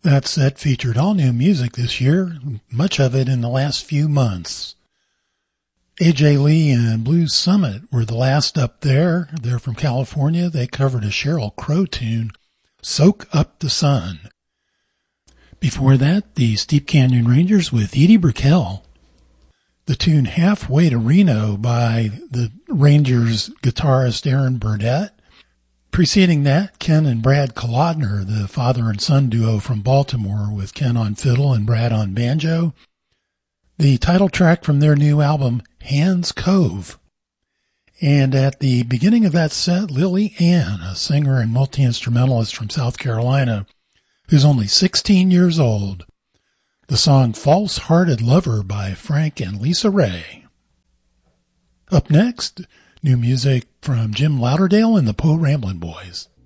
That set featured all new music this year, much of it in the last few months. AJ Lee and Blues Summit were the last up there. They're from California. They covered a Sheryl Crow tune, Soak Up the Sun. Before that, the Steep Canyon Rangers with Edie Brickell. The tune Halfway to Reno by the Rangers guitarist Aaron Burdett. Preceding that, Ken and Brad Kolodner, the father and son duo from Baltimore, with Ken on fiddle and Brad on banjo. The title track from their new album, Hands Cove. And at the beginning of that set, Lily Ann, a singer and multi-instrumentalist from South Carolina, who's only 16 years old. The song False-Hearted Lover by Frank and Lisa Ray. Up next, new music from Jim Lauderdale and the Po Ramblin' Boys.